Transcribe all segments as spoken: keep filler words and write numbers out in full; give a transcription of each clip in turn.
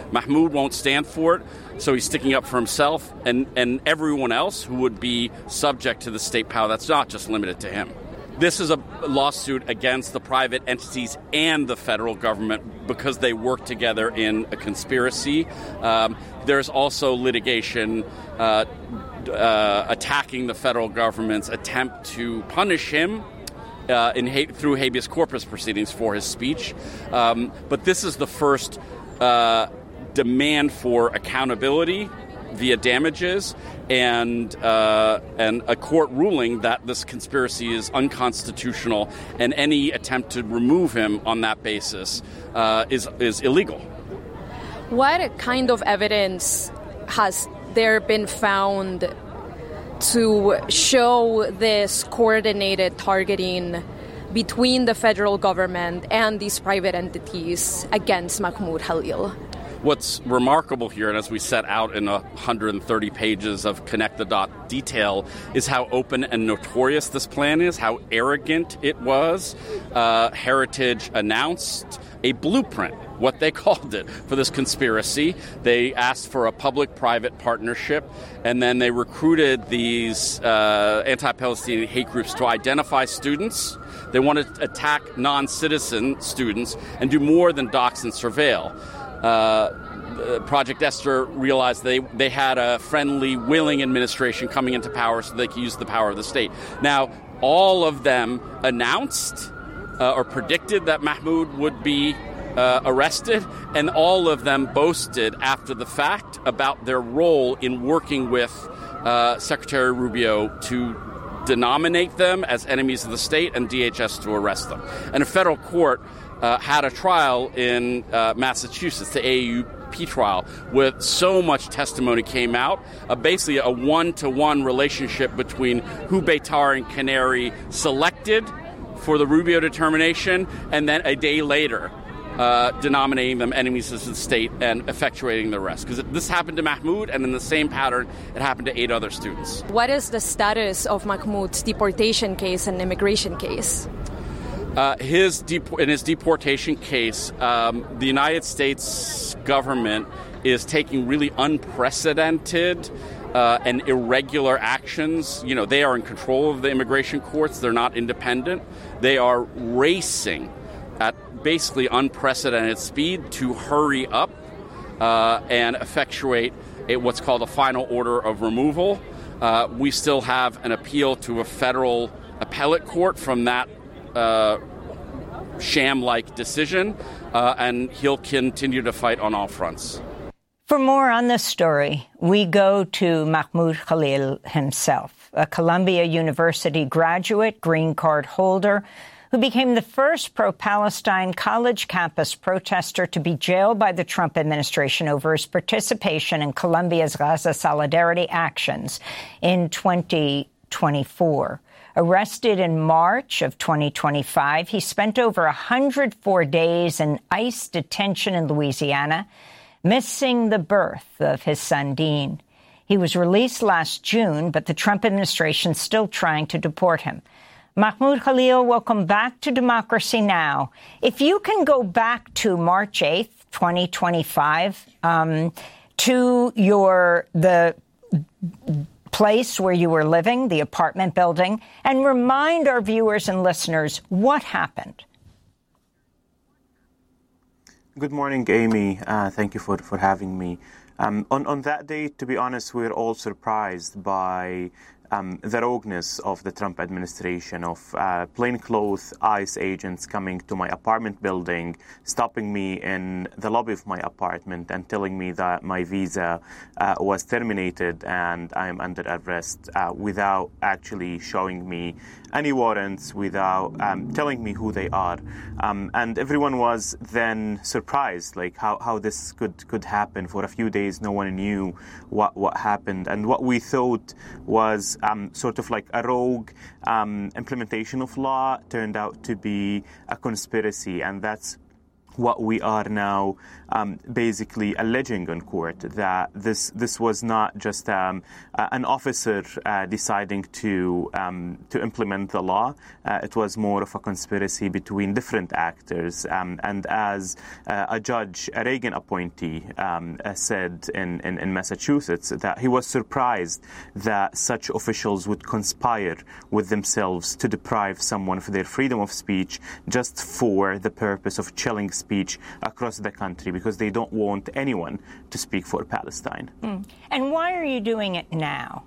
Mahmoud won't stand for it, so he's sticking up for himself and, and everyone else who would be subject to the state power that's not just limited to him. This is a lawsuit against the private entities and the federal government because they work together in a conspiracy. Um, there's also litigation uh, uh, attacking the federal government's attempt to punish him uh, in ha- through habeas corpus proceedings for his speech. Um, but this is the first uh, demand for accountability via damages and uh, and a court ruling that this conspiracy is unconstitutional and any attempt to remove him on that basis uh, is is illegal. What kind of evidence has there been found to show this coordinated targeting between the federal government and these private entities against Mahmoud Khalil? What's remarkable here, and as we set out in one hundred thirty pages of connect the dot detail, is how open and notorious this plan is, how arrogant it was. Uh, Heritage announced a blueprint, what they called it, for this conspiracy. They asked for a public-private partnership, and then they recruited these uh, anti-Palestinian hate groups to identify students. They wanted to attack non-citizen students and do more than dox and surveil. Uh, Project Esther realized they, they had a friendly, willing administration coming into power so they could use the power of the state. Now, all of them announced uh, or predicted that Mahmoud would be uh, arrested, and all of them boasted after the fact about their role in working with uh, Secretary Rubio to denominate them as enemies of the state and D H S to arrest them. And a federal court Uh, had a trial in uh, Massachusetts, the A A U P trial, where so much testimony came out, uh, basically a one-to-one relationship between who Beitar and Canary selected for the Rubio determination, and then a day later uh, denominating them enemies of the state and effectuating the arrest. Because this happened to Mahmoud, and in the same pattern, it happened to eight other students. What is the status of Mahmoud's deportation case and immigration case? Uh, his dep- in his deportation case, um, the United States government is taking really unprecedented uh, and irregular actions. You know, they are in control of the immigration courts. They're not independent. They are racing at basically unprecedented speed to hurry up uh, and effectuate a, what's called a final order of removal. Uh, we still have an appeal to a federal appellate court from that Uh, sham-like decision, uh, and he'll continue to fight on all fronts. For more on this story, we go to Mahmoud Khalil himself, a Columbia University graduate, green card holder, who became the first pro-Palestine college campus protester to be jailed by the Trump administration over his participation in Columbia's Gaza Solidarity actions in twenty twenty-four. Arrested in March of twenty twenty-five, he spent over one hundred four days in ICE detention in Louisiana, missing the birth of his son, Dean. He was released last June, but the Trump administration is still trying to deport him. Mahmoud Khalil, welcome back to Democracy Now! If you can go back to March eighth, twenty twenty-five, um, to your the place where you were living, the apartment building, and remind our viewers and listeners what happened. Good morning, Amy. Uh, thank you for, for having me. Um, on, on that day, to be honest, we were all surprised by um, the rogueness of the Trump administration, of uh, plainclothes ICE agents coming to my apartment building, stopping me in the lobby of my apartment and telling me that my visa uh, was terminated and I'm under arrest uh, without actually showing me any warrants, without um, telling me who they are. Um, and everyone was then surprised, like how, how this could, could happen. For a few days, no one knew what, what happened. And what we thought was um, sort of like a rogue um, implementation of law turned out to be a conspiracy. And that's what we are now um, basically alleging in court, that this this was not just um, uh, an officer uh, deciding to um, to implement the law. Uh, it was more of a conspiracy between different actors. Um, and as uh, a judge, a Reagan appointee, um, uh, said in, in, in Massachusetts, that he was surprised that such officials would conspire with themselves to deprive someone of their freedom of speech just for the purpose of chilling speech across the country, because they don't want anyone to speak for Palestine. Mm. And why are you doing it now?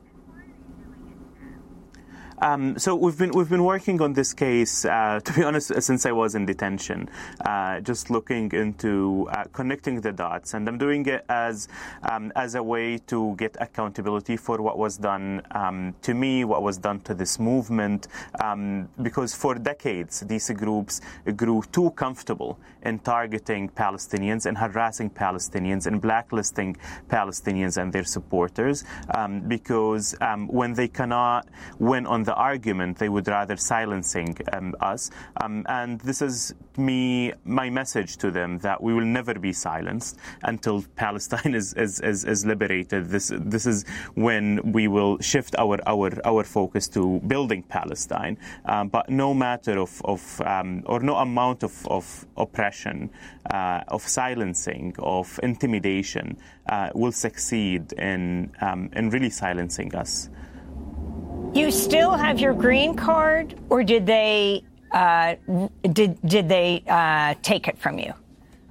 Um, so we've been we've been working on this case, uh, to be honest, since I was in detention, uh, just looking into uh, connecting the dots, and I'm doing it as um, as a way to get accountability for what was done um, to me, what was done to this movement, um, because for decades these groups grew too comfortable in targeting Palestinians and harassing Palestinians and blacklisting Palestinians and their supporters, um, because um, when they cannot win on the the argument, they would rather silencing um, us. Um, and this is me, my message to them, that we will never be silenced until Palestine is, is, is, is liberated. This this is when we will shift our our, our focus to building Palestine. Um, but no matter of, of um, or no amount of, of oppression, uh, of silencing, of intimidation uh, will succeed in um, in really silencing us. You still have your green card, or did they uh, did did they uh, take it from you?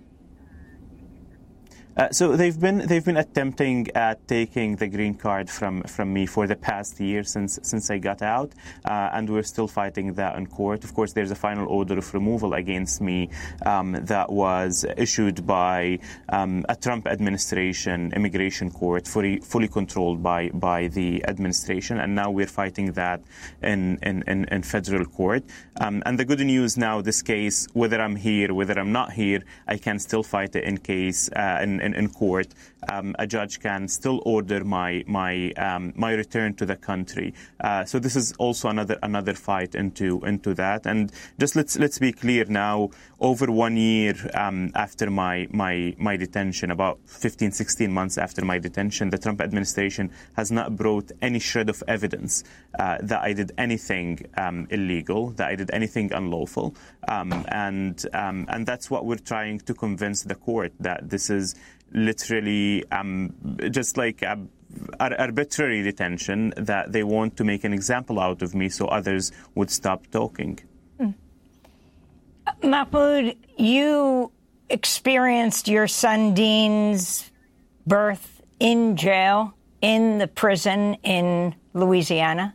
Uh, so they've been they've been attempting at taking the green card from, from me for the past year since since I got out, uh, and we're still fighting that in court. Of course, there's a final order of removal against me um, that was issued by um, a Trump administration immigration court, fully fully controlled by by the administration, and now we're fighting that in in, in, in federal court. Um, and the good news now, this case, whether I'm here, whether I'm not here, I can still fight it in case uh, in, in in court. Um, a judge can still order my my um, my return to the country. Uh, so this is also another another fight into into that. And just let's let's be clear now. Over one year um, after my my my detention, about fifteen, sixteen months after my detention, the Trump administration has not brought any shred of evidence uh, that I did anything um, illegal, that I did anything unlawful, um, and um, and that's what we're trying to convince the court, that this is literally um, just like a arbitrary detention, that they want to make an example out of me so others would stop talking. Mm. Mahmoud, you experienced your son Dean's birth in jail, in the prison in Louisiana.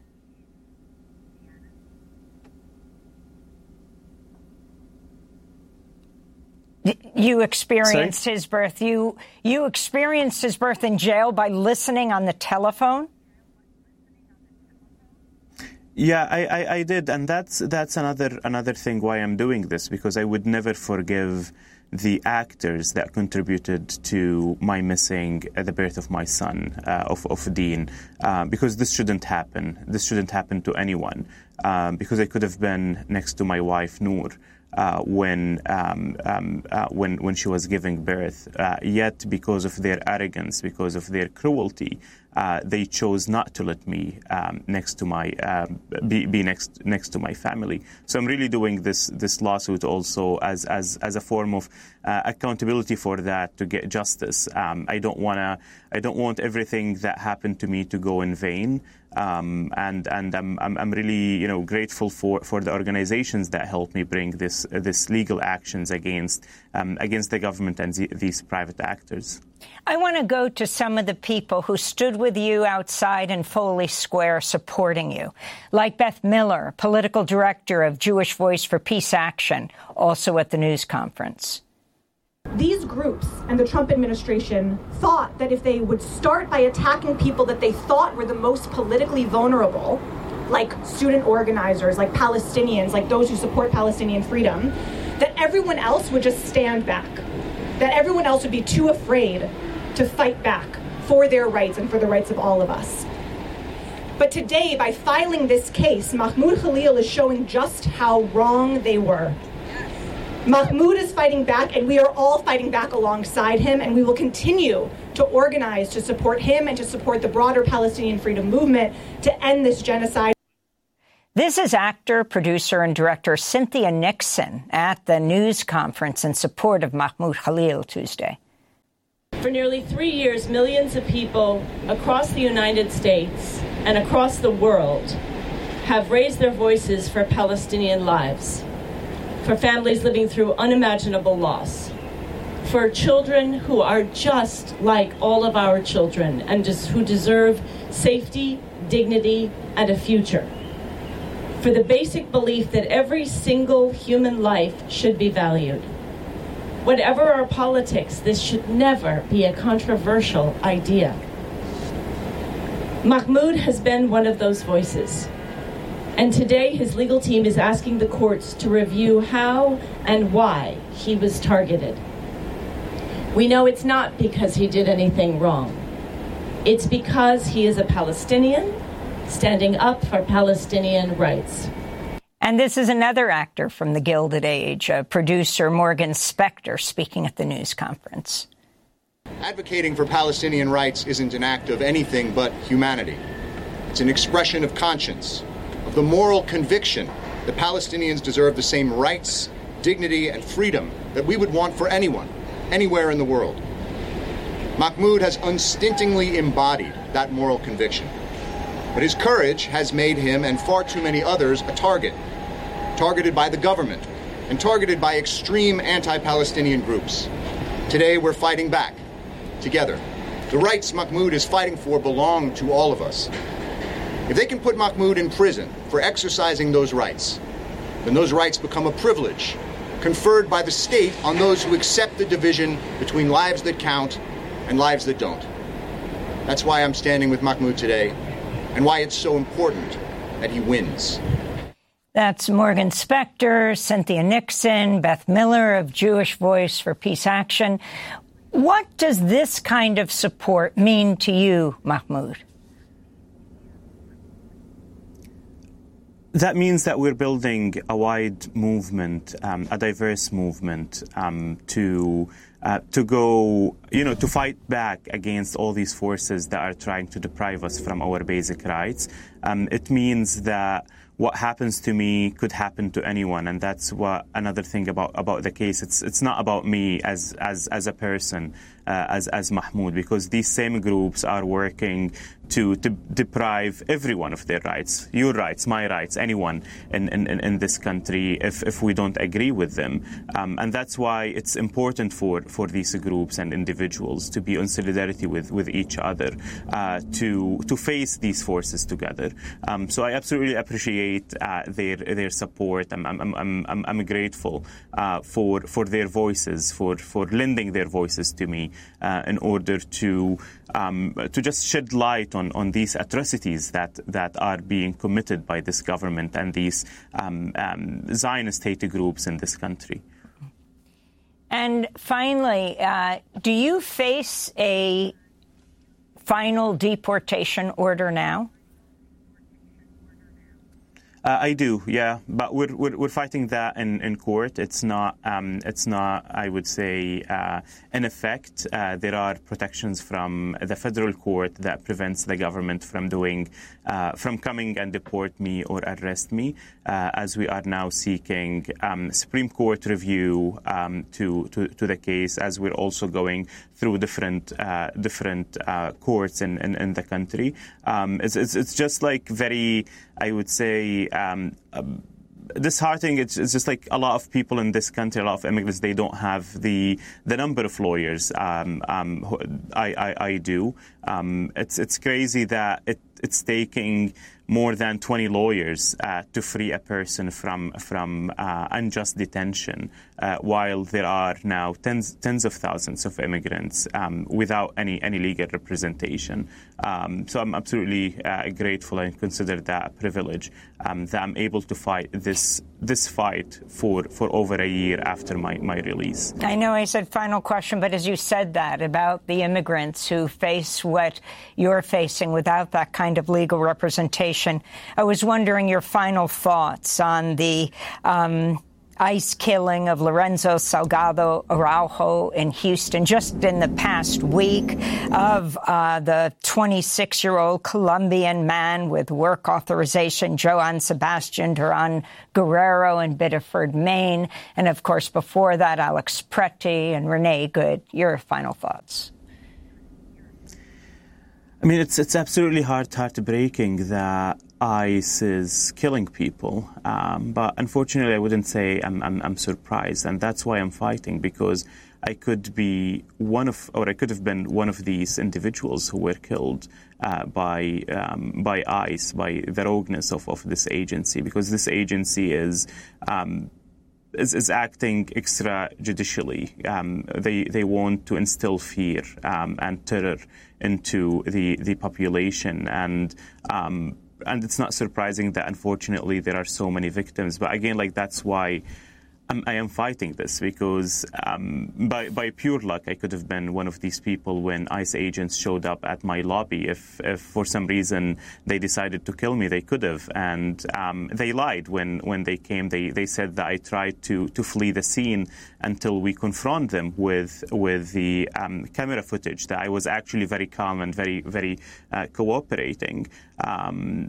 You experienced Sorry? his birth. You you experienced his birth in jail by listening on the telephone? Yeah, I, I, I did, and that's that's another another thing why I'm doing this, because I would never forgive the actors that contributed to my missing at the birth of my son, uh, of, of Dean, uh, because this shouldn't happen. This shouldn't happen to anyone, um, because I could have been next to my wife, Noor, Uh, when um, um, uh, when when she was giving birth. Uh, yet, because of their arrogance, because of their cruelty, uh, they chose not to let me um, next to my uh, be, be next next to my family. So I'm really doing this this lawsuit also as as as a form of uh, accountability for that, to get justice. Um, I don't wanna I don't want everything that happened to me to go in vain. Um, and and I'm, I'm I'm really you know grateful for, for the organizations that helped me bring this uh, this legal actions against um, against the government and the, these private actors. I want to go to some of the people who stood with you outside in Foley Square supporting you, like Beth Miller, political director of Jewish Voice for Peace Action, also at the news conference. These groups and the Trump administration thought that if they would start by attacking people that they thought were the most politically vulnerable, like student organizers, like Palestinians, like those who support Palestinian freedom, that everyone else would just stand back, that everyone else would be too afraid to fight back for their rights and for the rights of all of us. But today, by filing this case, Mahmoud Khalil is showing just how wrong they were. Mahmoud is fighting back, and we are all fighting back alongside him, and we will continue to organize to support him and to support the broader Palestinian freedom movement to end this genocide. This is actor, producer, and director Cynthia Nixon at the news conference in support of Mahmoud Khalil Tuesday. For nearly three years, millions of people across the United States and across the world have raised their voices for Palestinian lives, for families living through unimaginable loss, for children who are just like all of our children and just who deserve safety, dignity, and a future, for the basic belief that every single human life should be valued. Whatever our politics, this should never be a controversial idea. Mahmoud has been one of those voices. And today his legal team is asking the courts to review how and why he was targeted. We know it's not because he did anything wrong. It's because he is a Palestinian standing up for Palestinian rights. And this is another actor from the Gilded Age, uh, producer Morgan Spector, speaking at the news conference. Advocating for Palestinian rights isn't an act of anything but humanity. It's an expression of conscience, of the moral conviction that Palestinians deserve the same rights, dignity, and freedom that we would want for anyone, anywhere in the world. Mahmoud has unstintingly embodied that moral conviction. But his courage has made him and far too many others a target, targeted by the government and targeted by extreme anti-Palestinian groups. Today we're fighting back, together. The rights Mahmoud is fighting for belong to all of us. If they can put Mahmoud in prison for exercising those rights, then those rights become a privilege conferred by the state on those who accept the division between lives that count and lives that don't. That's why I'm standing with Mahmoud today, and why it's so important that he wins. That's Morgan Spector, Cynthia Nixon, Beth Miller of Jewish Voice for Peace Action. What does this kind of support mean to you, Mahmoud? That means that we're building a wide movement, um, a diverse movement um, to uh, to go, you know, to fight back against all these forces that are trying to deprive us from our basic rights. Um, it means that what happens to me could happen to anyone, and that's what another thing about, about the case. It's it's not about me as as as a person, uh, as as Mahmoud, because these same groups are working to to deprive everyone of their rights, your rights, my rights, anyone in in, in this country, if if we don't agree with them, um, and that's why it's important for for these groups and individuals to be in solidarity with with each other, uh, to to face these forces together. Um, so I absolutely appreciate Uh, their their support. I'm I'm I'm I'm, I'm grateful uh, for for their voices, for for lending their voices to me uh, in order to um, to just shed light on, on these atrocities that that are being committed by this government and these um, um, Zionist hate groups in this country. And finally, uh, do you face a final deportation order now? Uh, I do, yeah, but we're we're, we're fighting that in, in court. It's not um, it's not I would say uh, in effect. Uh, there are protections from the federal court that prevents the government from doing uh, from coming and deport me or arrest me, uh, as we are now seeking um, Supreme Court review um, to, to to the case, as we're also going through different uh, different uh, courts in, in, in the country. Um, it's, it's it's just like very, I would say, um, um, disheartening. It's, it's just like a lot of people in this country, a lot of immigrants, they don't have the the number of lawyers um, um, I, I, I do. Um, it's it's crazy that it, it's taking more than twenty lawyers uh, to free a person from from uh, unjust detention, uh, while there are now tens tens of thousands of immigrants um, without any any legal representation. Um, so I'm absolutely uh, grateful and consider that a privilege um, that I'm able to fight this this fight for for over a year after my, my release. I know I said final question, but as you said that about the immigrants who face what you're facing without that kind of legal representation, I was wondering your final thoughts on the um, ICE killing of Lorenzo Salgado Araujo in Houston just in the past week, of uh, the twenty-six-year-old Colombian man with work authorization, Joan Sebastian Duran Guerrero in Biddeford, Maine. And, of course, before that, Alex Preti and Renee Good. Your final thoughts. I mean, it's it's absolutely heart heartbreaking that ICE is killing people, um, but unfortunately, I wouldn't say I'm, I'm I'm surprised, and that's why I'm fighting, because I could be one of, or I could have been one of these individuals who were killed uh, by um, by ICE, by the rogueness of, of this agency, because this agency is. Um, Is, is acting extrajudicially. Um, they they want to instill fear um, and terror into the the population, and um, and it's not surprising that unfortunately there are so many victims. But again, like that's why I'm, I am fighting this, because um, by by pure luck I could have been one of these people when ICE agents showed up at my lobby. If if for some reason they decided to kill me, they could have, and um, they lied when, when they came. They they said that I tried to, to flee the scene until we confront them with with the um, camera footage. That I was actually very calm and very very uh, cooperating. Um,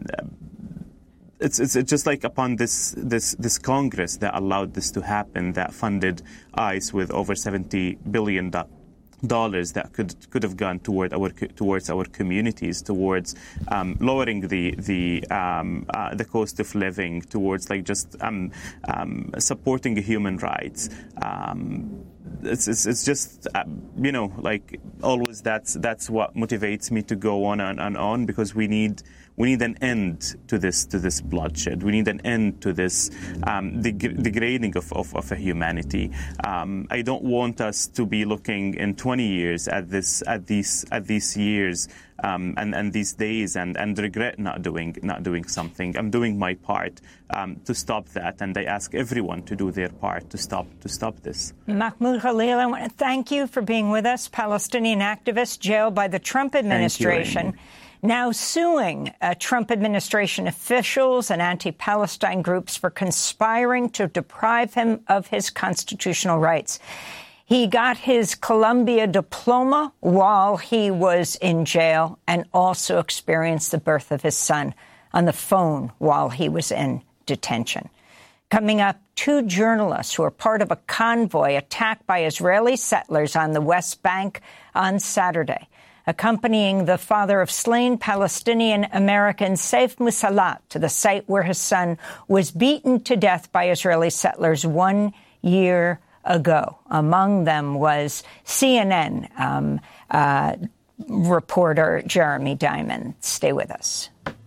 It's, it's just like upon this, this this Congress that allowed this to happen, that funded ICE with over seventy billion dollars that could could have gone toward our towards our communities, towards um, lowering the the um, uh, the cost of living, towards like just um, um, supporting human rights. Um, It's, it's it's just uh, you know, like always that's that's what motivates me to go on and, and on, because we need we need an end to this to this bloodshed. We need an end to this um, deg- degrading of, of, of a humanity. Um, I don't want us to be looking in twenty years at this at these at these years um, and and these days and, and regret not doing not doing something. I'm doing my part um, to stop that, and I ask everyone to do their part to stop to stop this. Mahmoud Khalil, I want to thank you for being with us. Palestinian activist jailed by the Trump administration. Thank you, now suing uh, Trump administration officials and anti-Palestine groups for conspiring to deprive him of his constitutional rights. He got his Columbia diploma while he was in jail, and also experienced the birth of his son on the phone while he was in detention. Coming up, two journalists who are part of a convoy attacked by Israeli settlers on the West Bank on Saturday, accompanying the father of slain Palestinian-American Saif Musalat to the site where his son was beaten to death by Israeli settlers one year ago. Among them was C N N um, uh, reporter Jeremy Diamond. Stay with us.